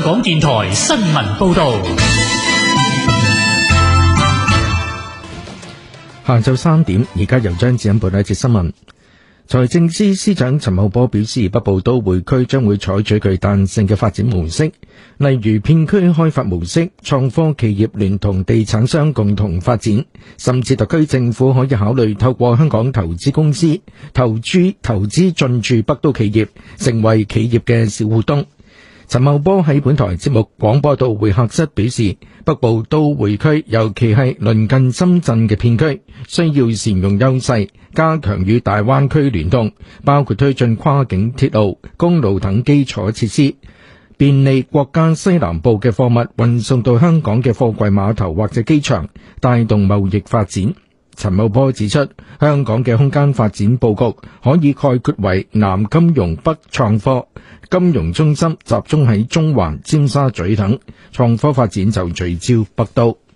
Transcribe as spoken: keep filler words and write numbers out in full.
港電台新聞報道。 下晝三點，而家由張子欣報道一節新聞。財政司司長陳茂波表示，北部都會區將會採取具彈性嘅發展模式，例如片區開發模式、創科企業聯同地產商共同發展，甚至特區政府可以考慮透過香港投資公司投資投資進駐北都企業，成為企業嘅小股東。陳茂波喺本台節目廣播道會客室表示，北部都會區尤其係鄰近深圳嘅片區，需要善用優勢，加強與大灣區聯動，包括推進跨境鐵路、公路等基礎設施，便利國家西南部嘅貨物運送到香港嘅貨櫃碼頭或者機場，帶動貿易發展。陳茂波指出，香港嘅空間發展佈局可以概括為南金融北創科，金融中心集中喺中環、尖沙咀等，創科發展就聚焦北都。